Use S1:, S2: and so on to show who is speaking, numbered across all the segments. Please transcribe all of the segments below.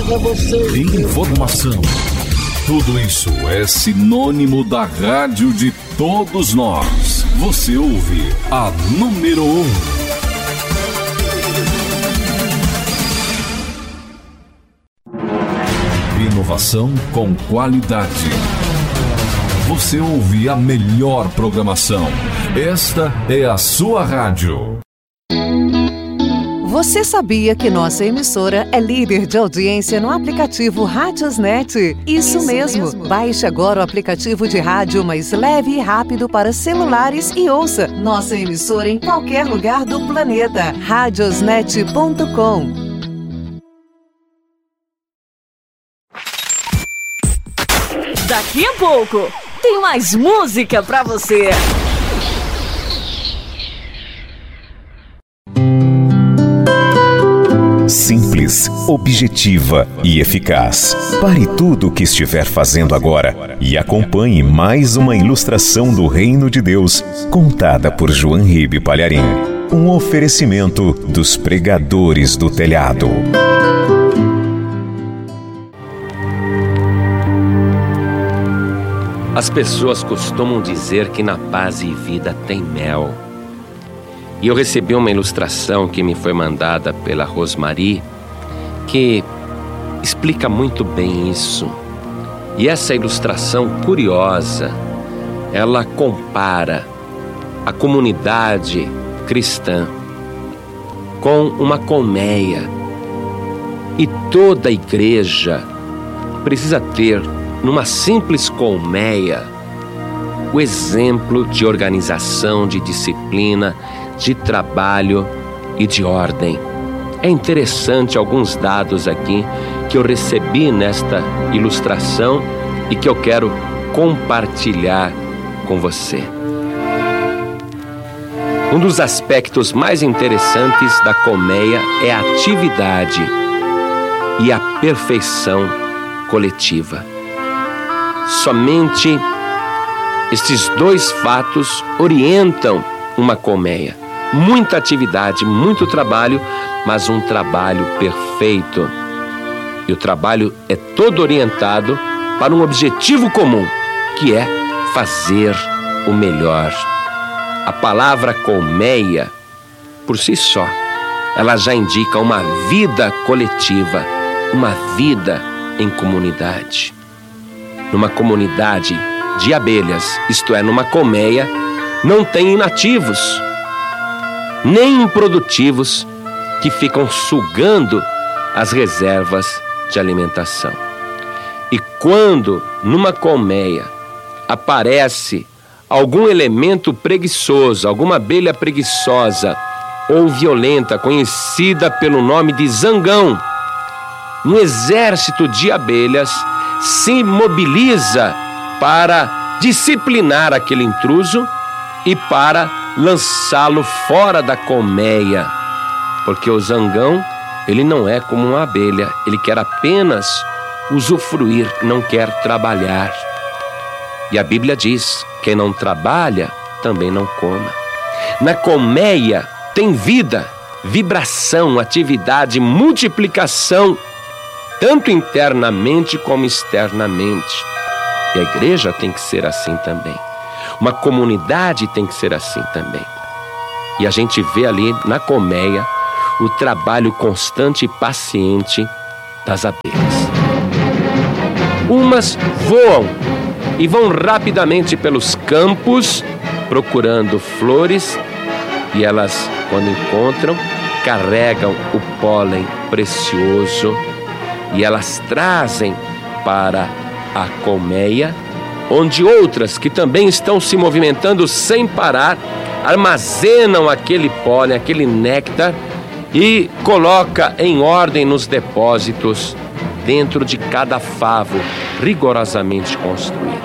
S1: Informação. Tudo isso é sinônimo da rádio de todos nós. Você ouve a número 1. Inovação com qualidade. Você ouve a melhor programação. Esta é a sua rádio.
S2: Você sabia que nossa emissora é líder de audiência no aplicativo Radiosnet? Isso mesmo. Baixe agora o aplicativo de rádio mais leve e rápido para celulares e ouça nossa emissora em qualquer lugar do planeta. Radiosnet.com.
S3: Daqui a pouco tem mais música pra você.
S4: Simples, objetiva e eficaz. Pare tudo o que estiver fazendo agora e acompanhe mais uma ilustração do Reino de Deus, contada por João Ribe Palharim. Um oferecimento dos pregadores do telhado.
S5: As pessoas costumam dizer que na paz e vida tem mel. E eu recebi uma ilustração que me foi mandada pela Rosmari, que explica muito bem isso. E essa ilustração curiosa, ela compara a comunidade cristã com uma colmeia. E toda igreja precisa ter, numa simples colmeia, o exemplo de organização, de disciplina, de trabalho e de ordem. É interessante alguns dados aqui que eu recebi nesta ilustração e que eu quero compartilhar com você. Um dos aspectos mais interessantes da colmeia é a atividade e a perfeição coletiva. Somente estes dois fatos orientam uma colmeia. Muita atividade, muito trabalho, mas um trabalho perfeito. E o trabalho é todo orientado para um objetivo comum, que é fazer o melhor. A palavra colmeia, por si só, ela já indica uma vida coletiva, uma vida em comunidade. Numa comunidade de abelhas, isto é, numa colmeia, não tem inativos, nem improdutivos que ficam sugando as reservas de alimentação. E quando numa colmeia aparece algum elemento preguiçoso, alguma abelha preguiçosa ou violenta, conhecida pelo nome de zangão, um exército de abelhas se mobiliza para disciplinar aquele intruso e para lançá-lo fora da colmeia. Porque o zangão, ele não é como uma abelha, ele quer apenas usufruir, não quer trabalhar. E a Bíblia diz, quem não trabalha, também não coma. Na colmeia tem vida, vibração, atividade, multiplicação, tanto internamente como externamente. E a igreja tem que ser assim também. Uma comunidade tem que ser assim também. E a gente vê ali na colmeia o trabalho constante e paciente das abelhas. Umas voam e vão rapidamente pelos campos procurando flores, e elas, quando encontram, carregam o pólen precioso e elas trazem para a colmeia, onde outras que também estão se movimentando sem parar, armazenam aquele pólen, aquele néctar e coloca em ordem nos depósitos dentro de cada favo rigorosamente construído.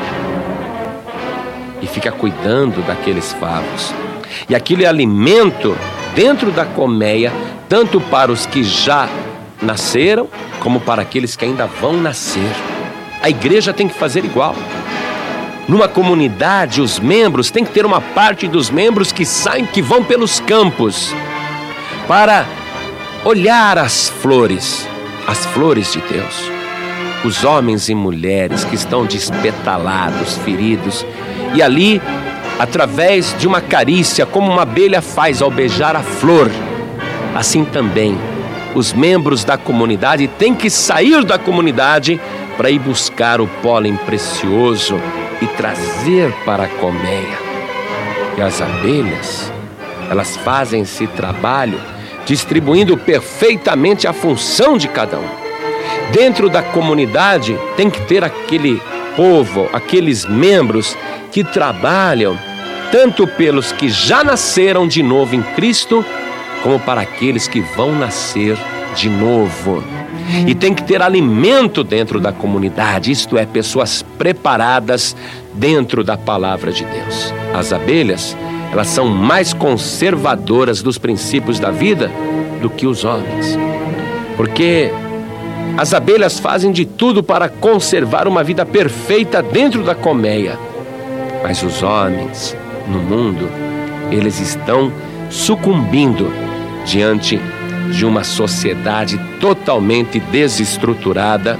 S5: E fica cuidando daqueles favos. E aquele alimento dentro da colmeia, tanto para os que já nasceram, como para aqueles que ainda vão nascer. A igreja tem que fazer igual. Numa comunidade, os membros têm que ter uma parte dos membros que saem, que vão pelos campos para olhar as flores, as flores de Deus. Os homens e mulheres que estão despetalados, feridos, e ali, através de uma carícia, como uma abelha faz ao beijar a flor, assim também os membros da comunidade têm que sair da comunidade para ir buscar o pólen precioso e trazer para a colmeia. E as abelhas, elas fazem esse trabalho distribuindo perfeitamente a função de cada um. Dentro da comunidade tem que ter aquele povo, aqueles membros que trabalham tanto pelos que já nasceram de novo em Cristo, como para aqueles que vão nascer de novo. E tem que ter alimento dentro da comunidade, isto é, pessoas preparadas dentro da palavra de Deus. As abelhas, elas são mais conservadoras dos princípios da vida do que os homens, porque as abelhas fazem de tudo para conservar uma vida perfeita dentro da colmeia. Mas os homens, no mundo, eles estão sucumbindo diante de uma sociedade totalmente desestruturada,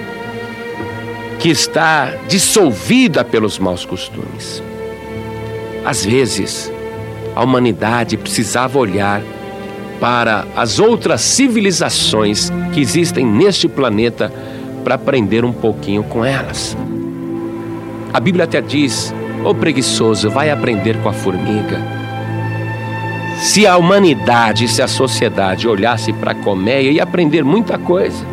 S5: que está dissolvida pelos maus costumes. Às vezes, a humanidade precisava olhar para as outras civilizações que existem neste planeta para aprender um pouquinho com elas. A Bíblia até diz: ô preguiçoso, vai aprender com a formiga. Se a humanidade, se a sociedade olhasse para a colmeia, ia aprender muita coisa.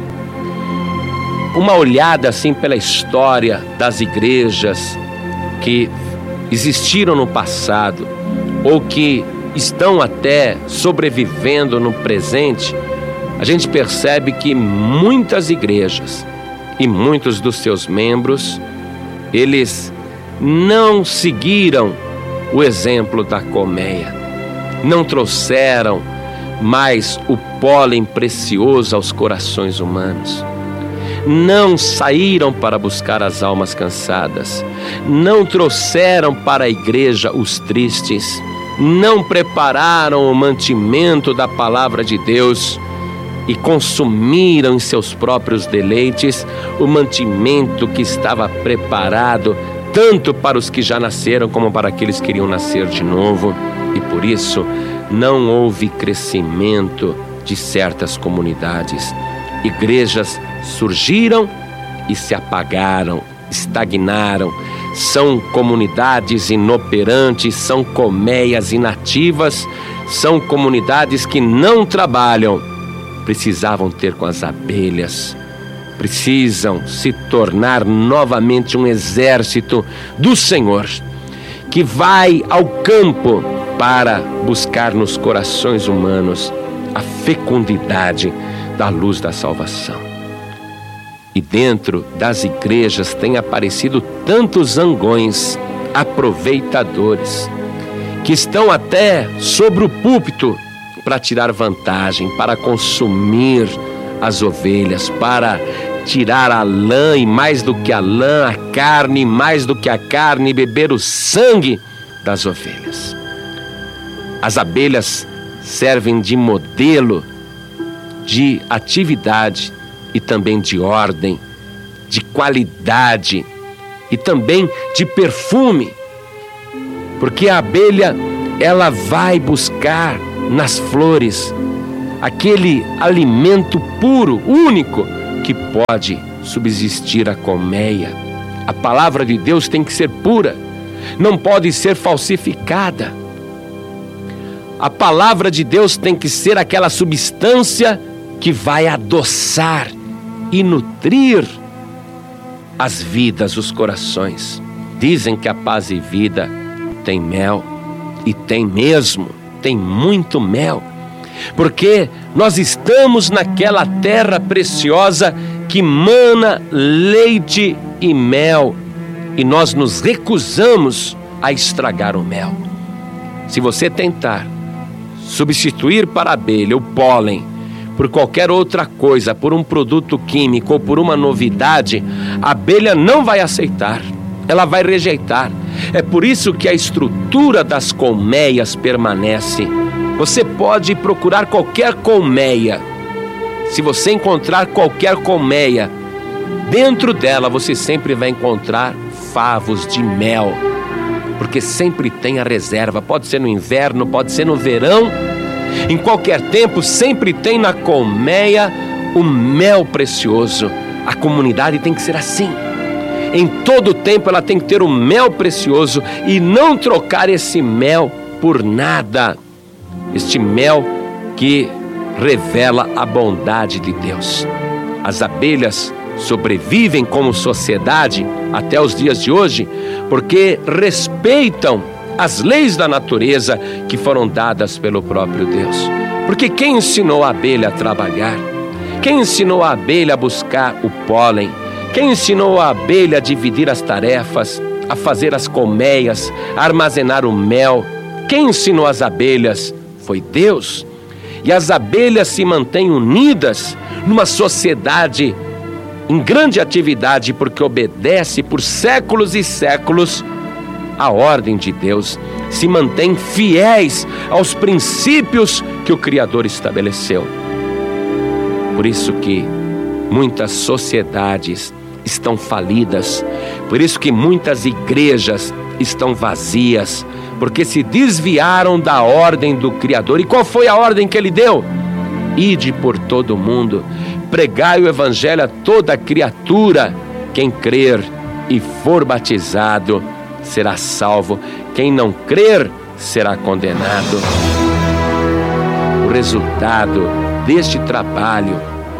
S5: Uma olhada assim pela história das igrejas que existiram no passado ou que estão até sobrevivendo no presente, a gente percebe que muitas igrejas e muitos dos seus membros, eles não seguiram o exemplo da colmeia, não trouxeram mais o pólen precioso aos corações humanos, não saíram para buscar as almas cansadas, não trouxeram para a igreja os tristes, não prepararam o mantimento da palavra de Deus e consumiram em seus próprios deleites o mantimento que estava preparado tanto para os que já nasceram como para aqueles que queriam nascer de novo. E por isso não houve crescimento de certas comunidades. Igrejas surgiram e se apagaram, estagnaram. São comunidades inoperantes, são colmeias inativas, são comunidades que não trabalham. Precisavam ter com as abelhas, precisam se tornar novamente um exército do Senhor, que vai ao campo para buscar nos corações humanos a fecundidade da luz da salvação. E dentro das igrejas tem aparecido tantos zangões, aproveitadores, que estão até sobre o púlpito para tirar vantagem, para consumir as ovelhas, para tirar a lã e mais do que a lã, a carne, mais do que a carne, beber o sangue das ovelhas. As abelhas servem de modelo de atividade e também de ordem, de qualidade e também de perfume, porque a abelha, ela vai buscar nas flores aquele alimento puro, único, que pode subsistir a colmeia. A palavra de Deus tem que ser pura, não pode ser falsificada. A palavra de Deus tem que ser aquela substância que vai adoçar e nutrir as vidas, os corações. Dizem que a paz e vida tem mel, e tem mesmo, tem muito mel, porque nós estamos naquela terra preciosa que mana leite e mel, e nós nos recusamos a estragar o mel. Se você tentar substituir para a abelha o pólen por qualquer outra coisa, por um produto químico ou por uma novidade, a abelha não vai aceitar, ela vai rejeitar. É por isso que a estrutura das colmeias permanece. Você pode procurar qualquer colmeia, se você encontrar qualquer colmeia, dentro dela você sempre vai encontrar favos de mel, porque sempre tem a reserva. Pode ser no inverno, pode ser no verão, em qualquer tempo sempre tem na colmeia o mel precioso. A comunidade tem que ser assim. Em todo tempo ela tem que ter o mel precioso e não trocar esse mel por nada. Este mel que revela a bondade de Deus. As abelhas sobrevivem como sociedade até os dias de hoje porque respeitam as leis da natureza que foram dadas pelo próprio Deus. Porque quem ensinou a abelha a trabalhar? Quem ensinou a abelha a buscar o pólen? Quem ensinou a abelha a dividir as tarefas, a fazer as colmeias, a armazenar o mel? Quem ensinou as abelhas? Foi Deus. E as abelhas se mantêm unidas numa sociedade em grande atividade porque obedece por séculos e séculos a ordem de Deus, se mantêm fiéis aos princípios que o Criador estabeleceu. Por isso que muitas sociedades estão falidas, por isso que muitas igrejas estão vazias, porque se desviaram da ordem do Criador. E qual foi a ordem que Ele deu? Ide por todo o mundo, pregai o Evangelho a toda criatura. Quem crer e for batizado será salvo, quem não crer será condenado. O resultado deste trabalho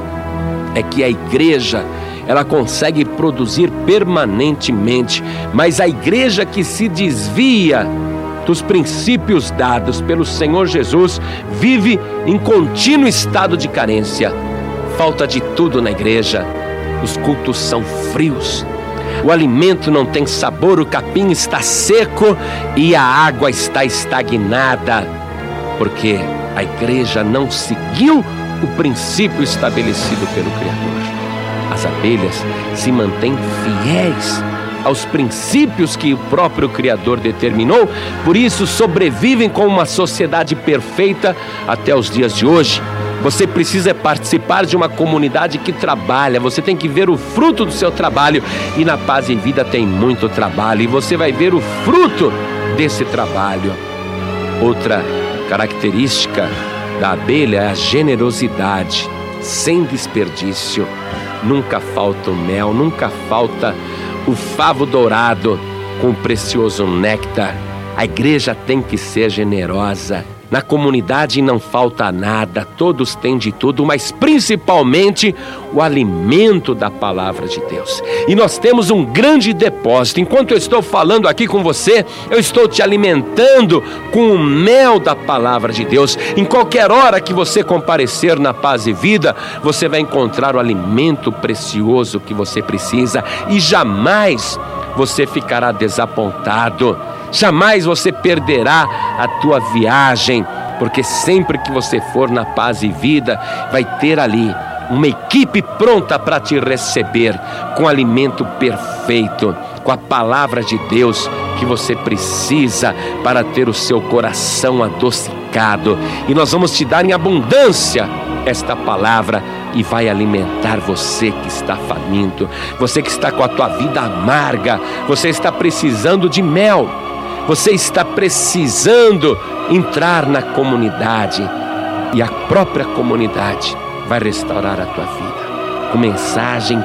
S5: é que a igreja, ela consegue produzir permanentemente, mas a igreja que se desvia dos princípios dados pelo Senhor Jesus vive em contínuo estado de carência. Falta de tudo na igreja. Os cultos são frios, o alimento não tem sabor, o capim está seco e a água está estagnada, porque a igreja não seguiu o princípio estabelecido pelo Criador. As abelhas se mantêm fiéis aos princípios que o próprio Criador determinou, por isso sobrevivem como uma sociedade perfeita até os dias de hoje. Você precisa participar de uma comunidade que trabalha, você tem que ver o fruto do seu trabalho, e na Paz e Vida tem muito trabalho, e você vai ver o fruto desse trabalho. Outra característica da abelha é a generosidade, sem desperdício. Nunca falta o mel, nunca falta o favo dourado com o precioso néctar. A igreja tem que ser generosa. Na comunidade não falta nada, todos têm de tudo, mas principalmente o alimento da palavra de Deus. E nós temos um grande depósito. Enquanto eu estou falando aqui com você, eu estou te alimentando com o mel da palavra de Deus. Em qualquer hora que você comparecer na Paz e Vida, você vai encontrar o alimento precioso que você precisa, e jamais você ficará desapontado. Jamais você perderá a tua viagem, porque sempre que você for na Paz e Vida, vai ter ali uma equipe pronta para te receber com alimento perfeito, com a palavra de Deus que você precisa para ter o seu coração adocicado. E nós vamos te dar em abundância esta palavra, e vai alimentar você que está faminto, você que está com a tua vida amarga, você está precisando de mel. Você está precisando entrar na comunidade, e a própria comunidade vai restaurar a tua vida com mensagem